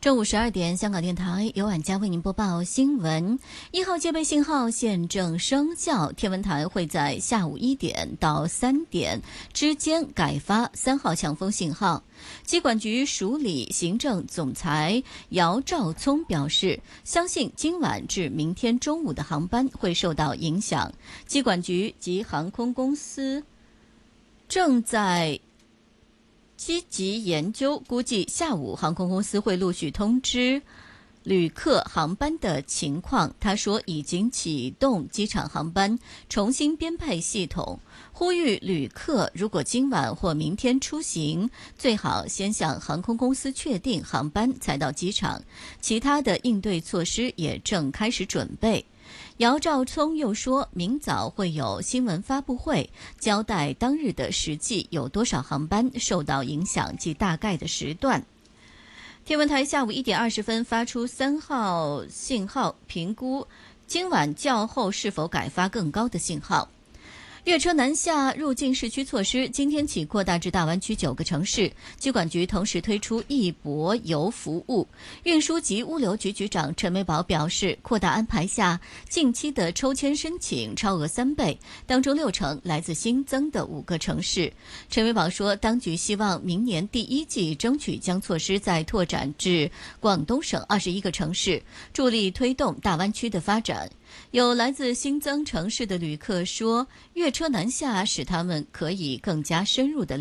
正午12点，香港电台由晚佳为您播报新闻。1号戒备信号现正生效，天文台会在下午1点到3点之间改发3号强风信号。机管局署理行政总裁姚兆聪表示，相信今晚至明天中午的航班会受到影响。机管局及航空公司正在积极研究，估计下午航空公司会陆续通知旅客航班的情况。他说，已经启动机场航班重新编配系统，呼吁旅客如果今晚或明天出行，最好先向航空公司确定航班才到机场。其他的应对措施也正开始准备。姚兆聪又说，明早会有新闻发布会，交代当日的实际有多少航班受到影响及大概的时段。天文台下午1点20分发出3号信号，评估今晚较后是否改发更高的信号。列车南下入境市区措施今天起扩大至大湾区9个城市，机管局同时推出易博游服务。运输及物流局局长陈美宝表示，扩大安排下，近期的抽签申请超额3倍，当中60%来自新增的5个城市。陈美宝说，当局希望明年第1季争取将措施再拓展至广东省21个城市，助力推动大湾区的发展。有来自新增城市的旅客说，越车南下使他们可以更加深入的